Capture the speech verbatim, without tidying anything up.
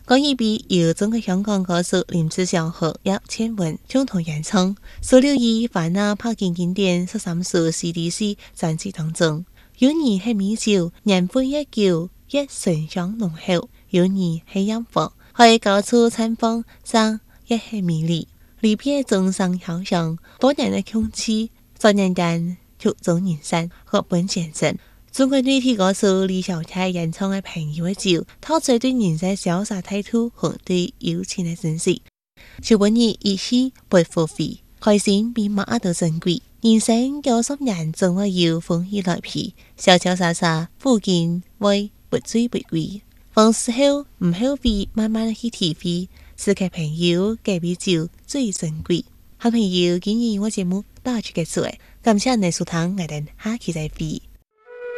讲一比由中国香港歌手林子祥和叶倩文共同演唱，收录于华纳拍片经典十三首 C D C 专辑当中。有你係美酒，年份一舊，一醇香濃厚；有你係音符，可以高處綻放上一係美麗。離別中上遙想，多年的空氣，昨年間曲終人散，各本先生。中國女體歌手李小泰演唱嘅朋友嘅酒，透出對人生瀟灑態度和對友情嘅珍惜。就本日一起不付費，開心比馬都珍貴。人生九十年總會有風雨來襲，瀟瀟灑灑附近會不醉不歸。放時候唔後悔，慢慢去體會，是個朋友隔壁酒最珍貴。好朋友，今日我節目到此結束，感謝你收聽，我哋下期再會。